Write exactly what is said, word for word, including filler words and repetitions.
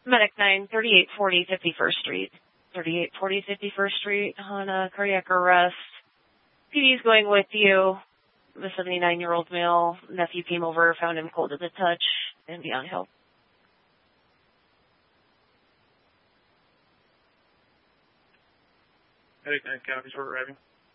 Medic nine, thirty-eight forty fifty-first Street. thirty-eight forty fifty-first Street on a cardiac arrest. P D's going with you. The seventy-nine-year-old male nephew came over, found him cold to the touch, and beyond help. Medic nine, counties, we're arriving.